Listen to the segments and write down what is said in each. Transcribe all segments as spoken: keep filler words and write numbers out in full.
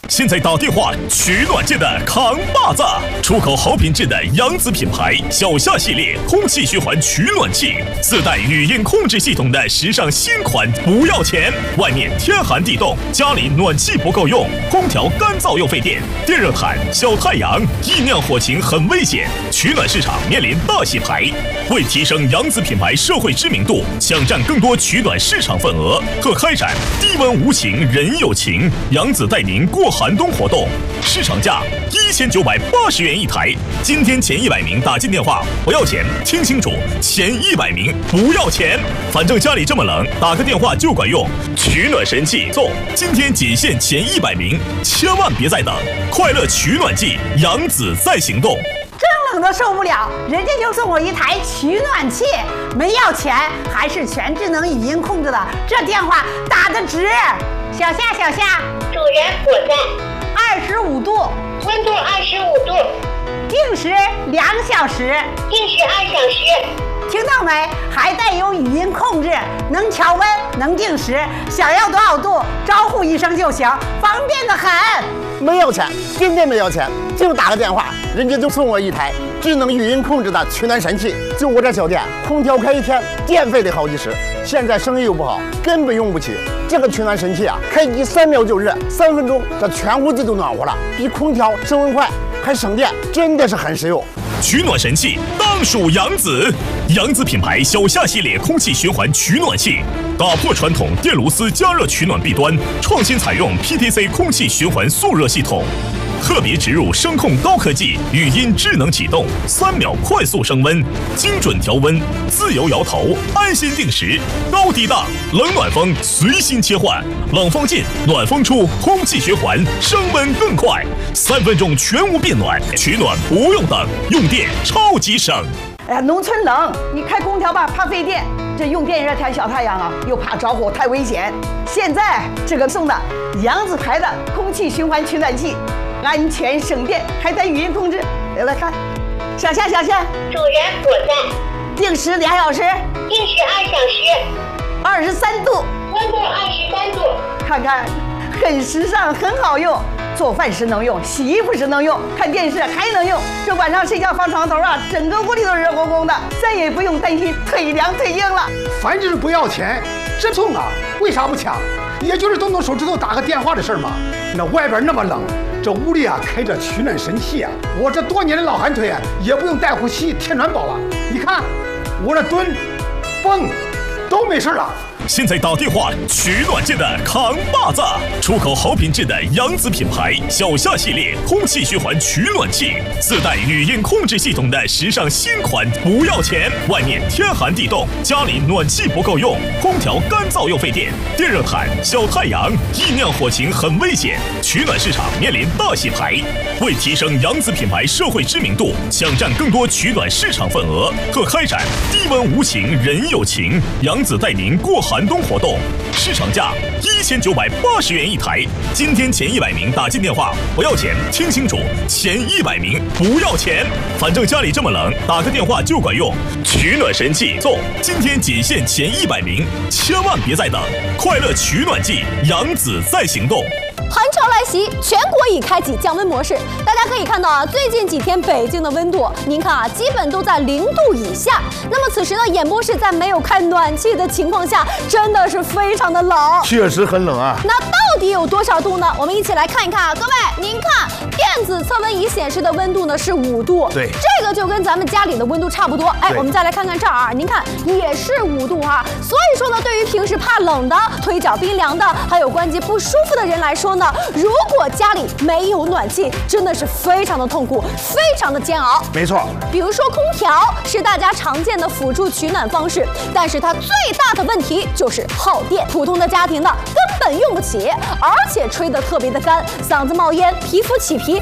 现在打电话取暖界的扛把子，出口好品质的扬子品牌小夏系列空气循环取暖器，自带语音控制系统的时尚新款，不要钱。外面天寒地冻，家里暖气不够用，空调干燥又费电，电热毯、小太阳，易酿火情很危险。取暖市场面临大洗牌，为提升扬子品牌社会知名度，抢占更多取暖市场份额，特开展低温无情人有情，扬子带您过寒冬活动，市场价一千九百八十元一台。今天前一百名打进电话不要钱，听清楚，前一百名不要钱。反正家里这么冷，打个电话就管用。取暖神器送，今天仅限前一百名，千万别再等！快乐取暖季，扬子在行动。 真冷都受不了，人家就送我一台取暖器，没要钱，还是全智能语音控制的，这电话打得值。小夏，小夏， 主人我在。 二十五度， 温度二十五度， 定时两小时， 定时二小时。 听到没？还带有语音控制，能调温，能定时，想要多少度，招呼一声就行，方便得很。 没要钱，真的没要钱，就打个电话，人家就送我一台智能语音控制的取暖神器。就我这小店，空调开一天，电费得好几十，现在生意又不好，根本用不起。这个取暖神器啊，开机三秒就热，三分钟这全屋子都暖和了，比空调升温快，还省电，真的是很实用。 取暖神器当属扬子，扬子品牌小夏系列空气循环取暖器，打破传统电炉丝加热取暖弊端，创新采用 P T C 空气循环速热系统，特别植入声控高科技，语音智能启动，三秒快速升温，精准调温，自由摇头，安心定时，高低档，冷暖风随心切换，冷风进，暖风出，空气循环，升温更快，三分钟全屋变暖，取暖不用等，用电超级省。 哎呀，农村冷，你开空调吧怕费电，这用电热毯小太阳啊又怕着火太危险。现在这个送的扬子牌的空气循环取暖器，安全省电，还带语音控制。来看，小夏，小夏， 主人我在。 定时两小时， 定时二小时， 二十三度， 温度二十三度。 看看，很时尚，很好用。做饭时能用，洗衣服时能用，看电视还能用。这晚上睡觉放床头啊，整个屋里都热烘烘的，再也不用担心腿凉腿硬了。 反正不要钱，这送啊，为啥不抢？也就是动动手指头打个电话的事儿嘛。那外边那么冷，这屋里啊开着取暖神器啊，我这多年的老寒腿啊，也不用带呼吸贴暖宝了。你看，我这蹲、蹦都没事了。 现在打电话取暖界的扛把子，出口好品质的扬子品牌小夏系列空气循环取暖器，自带语音控制系统的时尚新款，不要钱。外面天寒地冻，家里暖气不够用，空调干燥又费电，电热毯、小太阳，易酿火情很危险。取暖市场面临大洗牌，为提升扬子品牌社会知名度，抢占更多取暖市场份额，特开展低温无情人有情，扬子带您过寒寒冬活动，市场价一千九百八十元一台。今天前一百名打进电话不要钱，听清楚，前一百名不要钱。反正家里这么冷，打个电话就管用。取暖神器送，今天仅限前一百名，千万别再等！快乐取暖季，扬子在行动。 寒潮来袭，全国已开启降温模式。大家可以看到啊，最近几天北京的温度，您看啊，基本都在零度以下。那么此时呢，演播室在没有开暖气的情况下，真的是非常的冷， 确实很冷啊。 那到底有多少度呢？我们一起来看一看啊，各位，您看电子测温仪显示的温度呢是五度， 对， 这个就跟咱们家里的温度差不多。哎，我们再来看看这儿啊，您看也是五度哈、啊。所以说呢，对于平时怕冷的、腿脚冰凉的，还有关节不舒服的人来说呢，如果家里没有暖气，真的是非常的痛苦，非常的煎熬。 没错， 比如说空调是大家常见的辅助取暖方式，但是它最大的问题就是耗电，普通的家庭呢根本用不起，而且吹得特别的干，嗓子冒烟，皮肤起皮，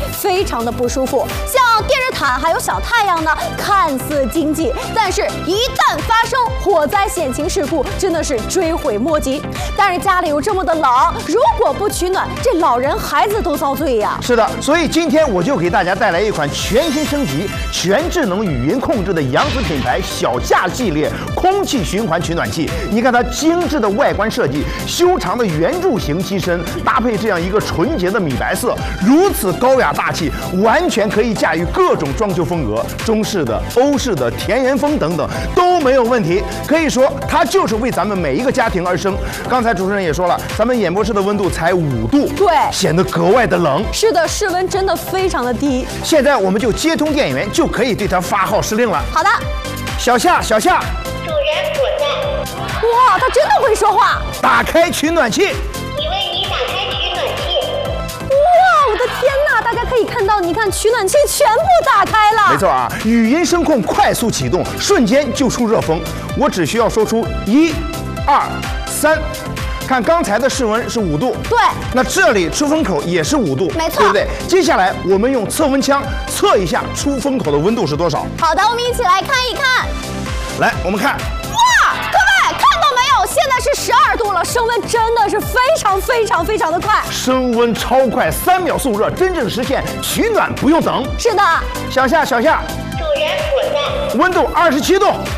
非常的不舒服。像电热毯还有小太阳呢，看似经济，但是一旦发生火灾险情事故，真的是追悔莫及。但是家里又这么的冷，如果不取暖，这老人孩子都遭罪呀。 是的，所以今天我就给大家带来一款全新升级、全智能语音控制的扬子品牌小夏系列空气循环取暖器。你看它精致的外观设计，修长的圆柱形机身，搭配这样一个纯洁的米白色，如此高雅大气，完全可以驾驭各种装修风格，中式的、欧式的、田园风等等都没有问题。可以说，它就是为咱们每一个家庭而生。刚才主持人也说了，咱们演播室的温度才五度， 对， 显得格外的冷。 是的，室温真的非常的低。 现在我们就接通电源，就可以对它发号施令了。 好的， 小夏，小夏， 主人我在， 哇，他真的会说话。 打开取暖器。 已为你打开取暖器。 哇，我的天哪！大家可以看到，你看取暖器全部打开了。 没错啊，语音声控快速启动，瞬间就出热风。我只需要说出一、二、三。看刚才的室温是五度， 对， 那这里出风口也是五度， 没错， 对不对？接下来我们用测温枪测一下出风口的温度是多少。 好的，我们一起来看一看。 来，我们看， 哇，各位看到没有？现在是十二度了，升温真的是非常非常非常的快， 升温超快，三秒速热，真正实现取暖不用等。 是的， 小夏，小夏， 主人我在， 温度二十七度。